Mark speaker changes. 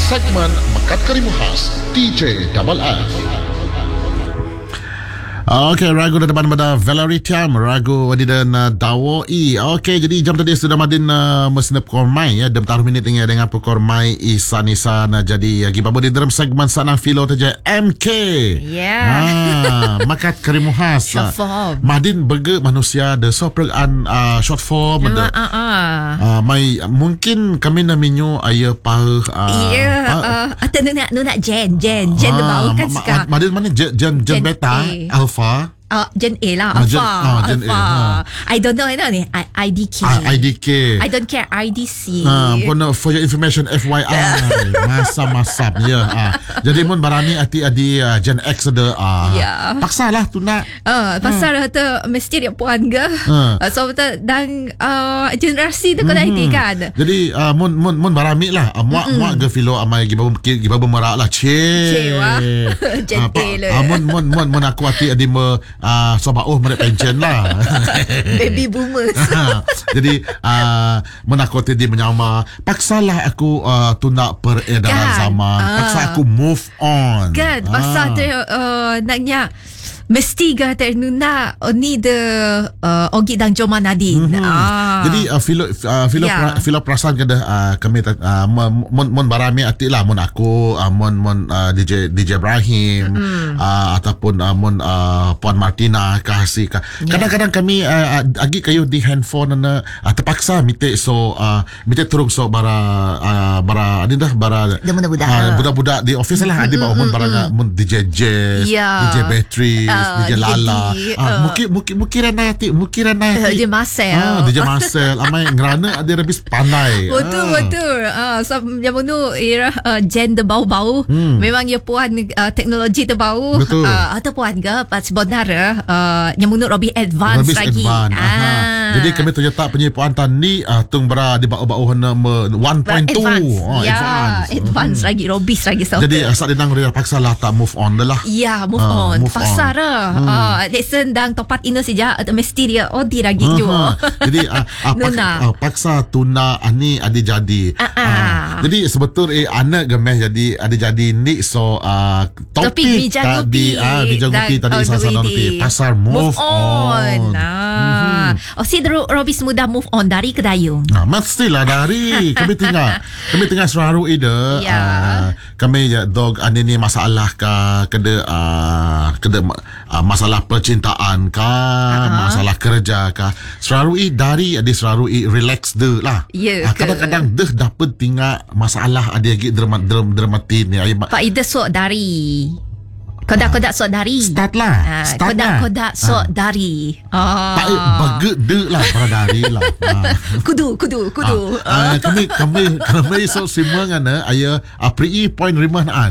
Speaker 1: segmen Mekat Karimu Khas DJ Double F. Okey, ragu dah depan pada Valerie Tiam, ragu wadidan Dawoi. Okey, jadi jam tadi sudah madin mesenap kormai ya, 20 minit tinggal dengan pekormai isan-isan. Jadi lagi babu di dalam segmen sanang filo taja MK.
Speaker 2: Yeah.
Speaker 1: Makat Karimu Khas.
Speaker 2: Short form.
Speaker 1: Madin bege manusia de sopregan short form de. Mai mungkin kami naminyo aya pau
Speaker 2: atau nak Jen de bau kan suka.
Speaker 1: Madin mana Jen beta alpha.
Speaker 2: Gen A lah,
Speaker 1: Gen A.
Speaker 2: I don't know ni IDK.
Speaker 1: IDK.
Speaker 2: I don't care IDC.
Speaker 1: For your information FYI. Masa-masa ya. Jadi mun barani adi Gen X ada. Paksalah tu nak.
Speaker 2: Pasal tu mesti dia puan ke. So betul dan generasi tu kena hati kan.
Speaker 1: Jadi mun barami lah. Muak ke filo amai gibabu merak lah.
Speaker 2: Cewa. Gen A lah.
Speaker 1: Mun aku hati adi sobat mereka pension lah.
Speaker 2: Baby boomers.
Speaker 1: Jadi menakut dia menyama. Paksalah aku tunda peredaran zaman. Paksa aku move on.
Speaker 2: Kan pasal tu naknya mesti kata nuna ni de ogi dan Joma Nadine.
Speaker 1: Jadi filo perasaan kada kami mun barami ati lah mun aku mun DJ Ibrahim ataupun mun Puan Martina kasih kadang-kadang kami agi kayo di handphone na terpaksa mite turung so bara ni dah bara budak-budak di office lah ada mun bara mun DJ Jazz, DJ Battery, DJ Lala. Mukiran nanti
Speaker 2: DJ Marcel.
Speaker 1: DJ Marcel amai ngerana ada lebih pandai.
Speaker 2: Betul. So yang nu era Gen de bau-bau memang ia puan teknologi tu bau atau puan ke pas sebenarnya yang nu lebih advance lagi.
Speaker 1: Jadi kami ternyata penyipuan tani tung bara di bau-bau 1.2
Speaker 2: advance lagi robis lagi so.
Speaker 1: Jadi asal dinang dia paksa lah tak move on dah lah.
Speaker 2: Ya, move on. Paksa dah. Lesson dang topat ino saja atau mesti dia di lagi juga.
Speaker 1: Jadi paksa tuna ani adi jadi. Jadi sebetul anak gemeh jadi adi jadi ni so topik tadi bijagupi tadi sasaran nanti pasar move on.
Speaker 2: Si Robis mudah move on dari Kedayung.
Speaker 1: Mestilah dari kami tengah selalu ide. Kami dog ani ni masalah keda masalah percintaan masalah kerja selalu dari ada selalu relax deh lah. Kadang-kadang deh dapat tinggal masalah ada lagi dramatin ni.
Speaker 2: Pak ide sok dari kodak sok dari
Speaker 1: start lah
Speaker 2: kodak sok dari
Speaker 1: tak baget dek lah pada dari lah
Speaker 2: kudu
Speaker 1: kami so semua ngana aya pri point rimah